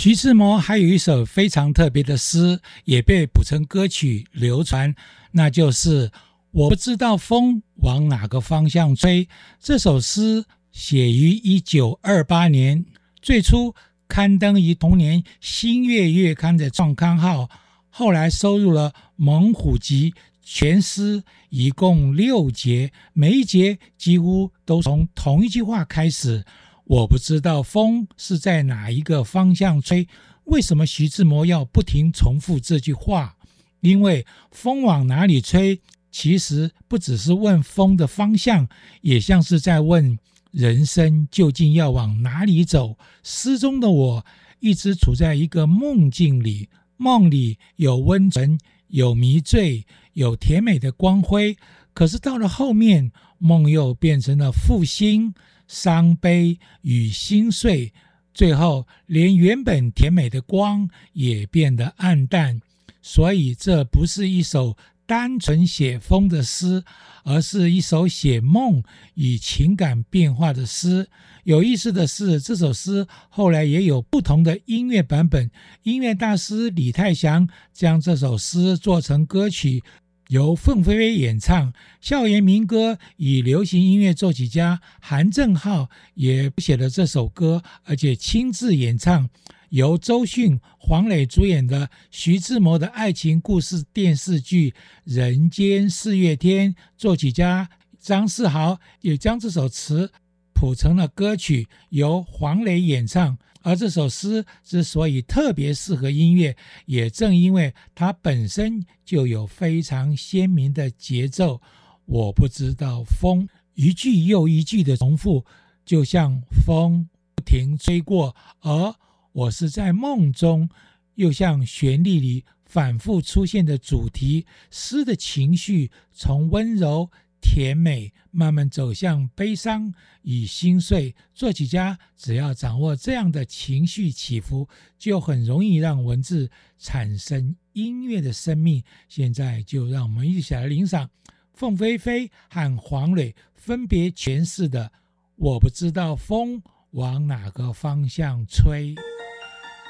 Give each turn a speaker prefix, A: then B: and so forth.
A: 徐志摩还有一首非常特别的诗，也被谱成歌曲流传，那就是我不知道风往哪个方向吹。这首诗写于1928年，最初刊登于同年新月月刊的创刊号，后来收入了猛虎集全诗，一共6节，每一节几乎都从同一句话开始。我不知道风是在哪一个方向吹。为什么徐志摩要不停重复这句话？因为风往哪里吹，其实不只是问风的方向，也像是在问人生究竟要往哪里走。诗中的我一直处在一个梦境里，梦里有温存，有迷醉，有甜美的光辉，可是到了后面，梦又变成了负心、伤悲与心碎，最后连原本甜美的光也变得暗淡。所以这不是一首单纯写风的诗，而是一首写梦与情感变化的诗。有意思的是，这首诗后来也有不同的音乐版本，音乐大师李泰祥将这首诗做成歌曲，由凤飞飞演唱。校园民歌与流行音乐作曲家韩正浩也写了这首歌，而且亲自演唱。由周迅、黄磊主演的徐志摩的爱情故事电视剧《人间四月天》，作曲家张世豪也将这首词谱成了歌曲，由黄磊演唱。而这首诗之所以特别适合音乐，也正因为它本身就有非常鲜明的节奏。我不知道风，一句又一句的重复，就像风不停吹过，而我是在梦中，又像旋律里反复出现的主题。诗的情绪从温柔甜美慢慢走向悲伤与心碎，作曲家只要掌握这样的情绪起伏，就很容易让文字产生音乐的生命。现在就让我们一起来欣赏凤飞飞和黄磊分别诠释的《我不知道风往哪个方向吹》。